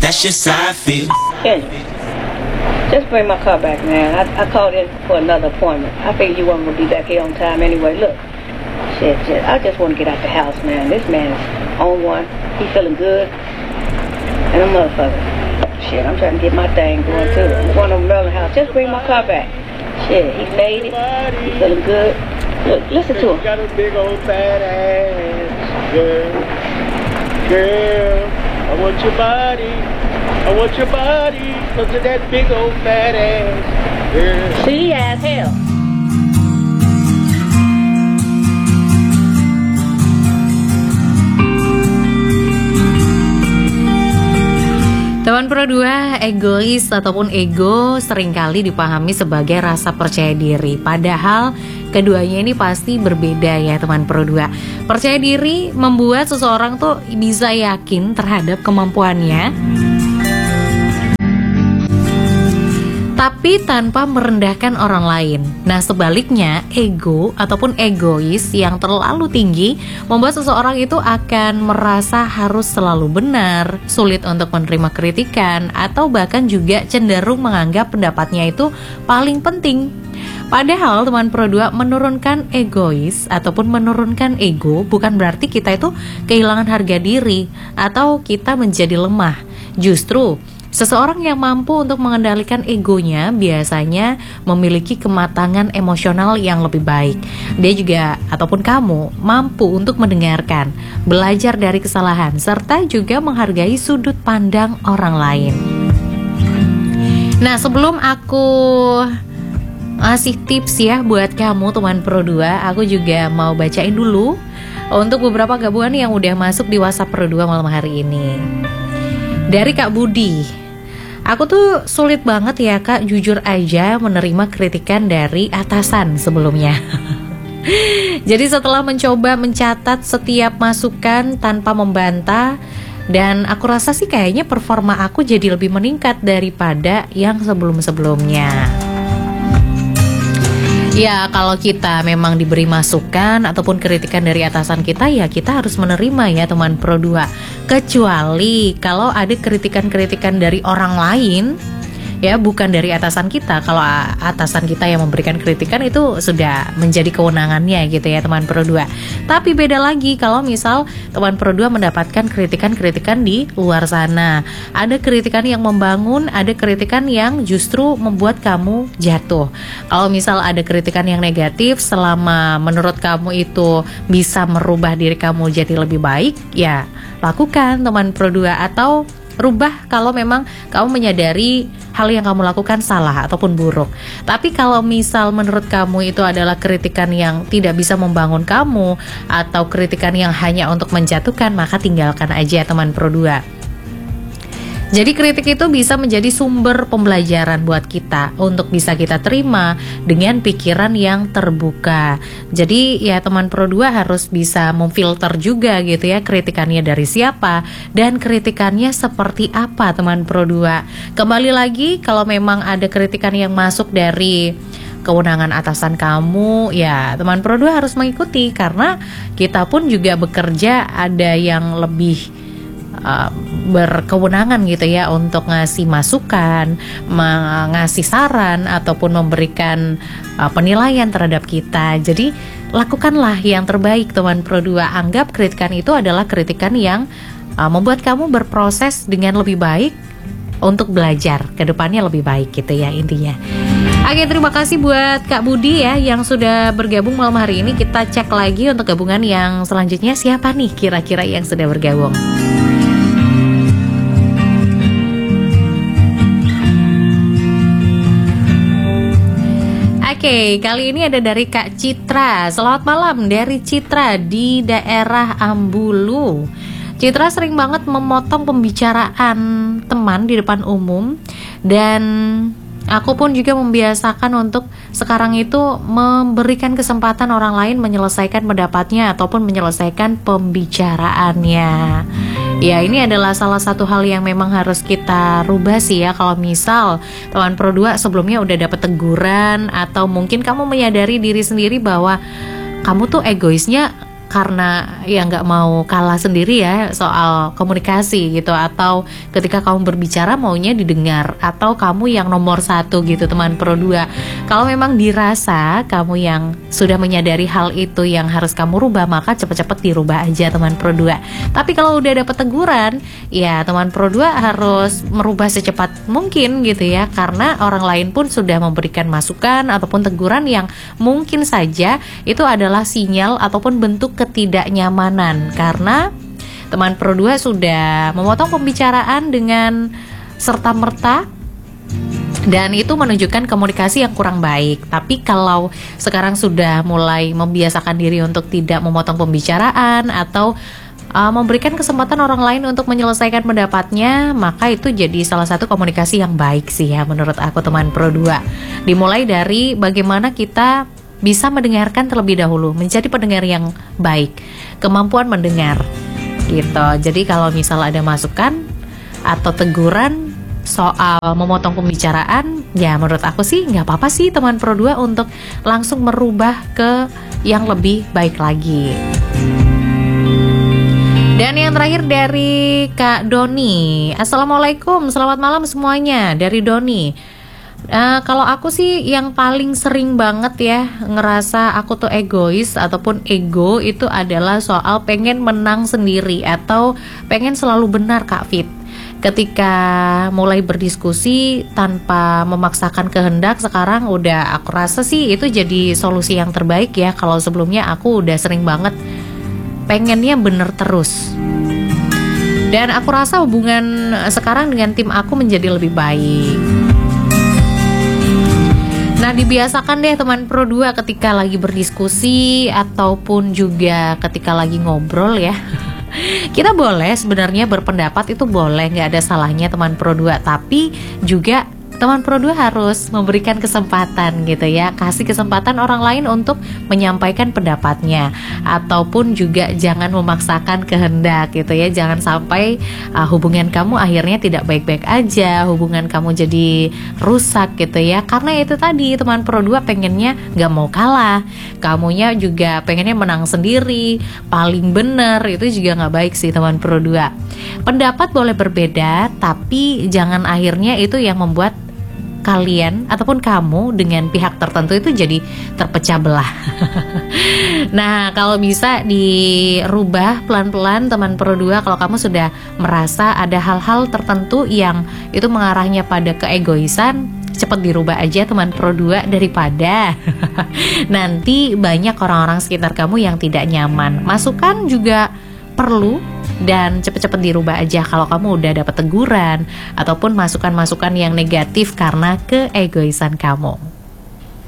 that's just how I feel. Kenny, just bring my car back, man. I called in for another appointment. I figured you weren't going to be back here on time anyway. Look, shit, I just want to get out the house, man. This man's on one. He feeling good. And a motherfucker. Shit, I'm trying to get my thing going, too. I'm going to Merlin house. Just bring my car back. Shit, he made it. He feeling good. Look, listen to him. Got a big old fat ass, girl, I want your body. I want your body, 'cause of that big old fat ass, girl. See as hell. Teman Pro 2, egois ataupun ego seringkali dipahami sebagai rasa percaya diri. Padahal keduanya ini pasti berbeda ya teman Pro 2. Percaya diri membuat seseorang tuh bisa yakin terhadap kemampuannya, tapi tanpa merendahkan orang lain. Nah sebaliknya, ego ataupun egois yang terlalu tinggi membuat seseorang itu akan merasa harus selalu benar, sulit untuk menerima kritikan, atau bahkan juga cenderung menganggap pendapatnya itu paling penting. Padahal teman Pro 2, menurunkan egois ataupun menurunkan ego bukan berarti kita itu kehilangan harga diri atau kita menjadi lemah. Justru seseorang yang mampu untuk mengendalikan egonya biasanya memiliki kematangan emosional yang lebih baik. Dia juga ataupun kamu mampu untuk mendengarkan, belajar dari kesalahan, serta juga menghargai sudut pandang orang lain. Nah sebelum aku ngasih tips ya buat kamu teman Pro 2, aku juga mau bacain dulu untuk beberapa gabungan yang udah masuk di WhatsApp Pro 2 malam hari ini. Dari Kak Budi, aku tuh sulit banget ya Kak, jujur aja menerima kritikan dari atasan sebelumnya. Jadi setelah mencoba mencatat setiap masukan tanpa membantah, dan aku rasa sih kayaknya performa aku jadi lebih meningkat daripada yang sebelum-sebelumnya. Ya kalau kita memang diberi masukan ataupun kritikan dari atasan kita, ya kita harus menerima ya teman Pro 2. Kecuali kalau ada kritikan-kritikan dari orang lain, ya bukan dari atasan kita. Kalau atasan kita yang memberikan kritikan itu sudah menjadi kewenangannya gitu ya teman Pro 2. Tapi beda lagi kalau misal teman Pro 2 mendapatkan kritikan-kritikan di luar sana. Ada kritikan yang membangun, ada kritikan yang justru membuat kamu jatuh. Kalau misal ada kritikan yang negatif, selama menurut kamu itu bisa merubah diri kamu jadi lebih baik, ya lakukan teman Pro 2, atau rubah kalau memang kamu menyadari hal yang kamu lakukan salah ataupun buruk. Tapi kalau misal menurut kamu itu adalah kritikan yang tidak bisa membangun kamu, atau kritikan yang hanya untuk menjatuhkan, maka tinggalkan aja teman Pro 2. Jadi kritik itu bisa menjadi sumber pembelajaran buat kita untuk bisa kita terima dengan pikiran yang terbuka. Jadi ya teman Pro 2 harus bisa memfilter juga gitu ya, kritikannya dari siapa dan kritikannya seperti apa teman Pro 2. Kembali lagi, kalau memang ada kritikan yang masuk dari kewenangan atasan kamu, ya teman Pro 2 harus mengikuti, karena kita pun juga bekerja ada yang lebih berkewenangan gitu ya untuk ngasih masukan, ngasih saran ataupun memberikan penilaian terhadap kita. Jadi lakukanlah yang terbaik teman Pro 2. Anggap kritikan itu adalah kritikan yang membuat kamu berproses dengan lebih baik untuk belajar ke depannya lebih baik gitu ya intinya. Oke, terima kasih buat Kak Budi ya yang sudah bergabung malam hari ini. Kita cek lagi untuk gabungan yang selanjutnya, siapa nih kira-kira yang sudah bergabung. Oke, kali ini ada dari Kak Citra. Selamat malam dari Citra di daerah Ambulu. Citra sering banget memotong pembicaraan teman di depan umum, dan aku pun juga membiasakan untuk sekarang itu memberikan kesempatan orang lain menyelesaikan pendapatnya ataupun menyelesaikan pembicaraannya. Ya, ini adalah salah satu hal yang memang harus kita rubah sih ya. Kalau misal teman Pro 2 sebelumnya udah dapat teguran, atau mungkin kamu menyadari diri sendiri bahwa kamu tuh egoisnya karena ya nggak mau kalah sendiri ya soal komunikasi gitu, atau ketika kamu berbicara maunya didengar, atau kamu yang nomor satu gitu teman Pro 2. Kalau memang dirasa kamu yang sudah menyadari hal itu yang harus kamu rubah, maka cepat-cepat dirubah aja teman Pro 2. Tapi kalau udah dapat teguran, ya teman Pro 2 harus merubah secepat mungkin gitu ya, karena orang lain pun sudah memberikan masukan ataupun teguran yang mungkin saja itu adalah sinyal ataupun bentuk ketidaknyamanan, karena teman Pro 2 sudah memotong pembicaraan dengan serta-merta dan itu menunjukkan komunikasi yang kurang baik. Tapi kalau sekarang sudah mulai membiasakan diri untuk tidak memotong pembicaraan atau memberikan kesempatan orang lain untuk menyelesaikan pendapatnya, maka itu jadi salah satu komunikasi yang baik sih ya menurut aku teman Pro 2. Dimulai dari bagaimana kita bisa mendengarkan terlebih dahulu, menjadi pendengar yang baik, kemampuan mendengar gitu. Jadi kalau misal ada masukan atau teguran soal memotong pembicaraan, ya menurut aku sih nggak apa-apa sih teman Pro 2 untuk langsung merubah ke yang lebih baik lagi. Dan yang terakhir dari Kak Doni. Assalamualaikum, selamat malam semuanya, dari Doni. Kalau aku sih yang paling sering banget ya ngerasa aku tuh egois ataupun ego itu adalah soal pengen menang sendiri atau pengen selalu benar Kak Fit. Ketika mulai berdiskusi tanpa memaksakan kehendak, sekarang udah aku rasa sih itu jadi solusi yang terbaik ya. Kalau sebelumnya aku udah sering banget pengennya bener terus. Dan aku rasa hubungan sekarang dengan tim aku menjadi lebih baik. Nah, dibiasakan deh teman Pro 2 ketika lagi berdiskusi ataupun juga ketika lagi ngobrol ya. Kita boleh sebenarnya berpendapat, itu boleh, nggak ada salahnya teman Pro 2. Tapi juga teman Pro 2 harus memberikan kesempatan gitu ya, kasih kesempatan orang lain untuk menyampaikan pendapatnya, ataupun juga jangan memaksakan kehendak gitu ya. Jangan sampai hubungan kamu akhirnya tidak baik-baik aja, hubungan kamu jadi rusak gitu ya. Karena itu tadi teman Pro 2 pengennya nggak mau kalah, kamunya juga pengennya menang sendiri, paling bener, itu juga nggak baik sih teman Pro 2. Pendapat boleh berbeda, tapi jangan akhirnya itu yang membuat kalian ataupun kamu dengan pihak tertentu itu jadi terpecah belah. Nah, kalau bisa dirubah pelan-pelan teman Pro 2, kalau kamu sudah merasa ada hal-hal tertentu yang itu mengarahnya pada keegoisan, cepat dirubah aja teman Pro 2 daripada nanti banyak orang-orang sekitar kamu yang tidak nyaman. Masukan juga perlu, dan cepet-cepet dirubah aja kalau kamu udah dapat teguran ataupun masukan-masukan yang negatif karena keegoisan kamu.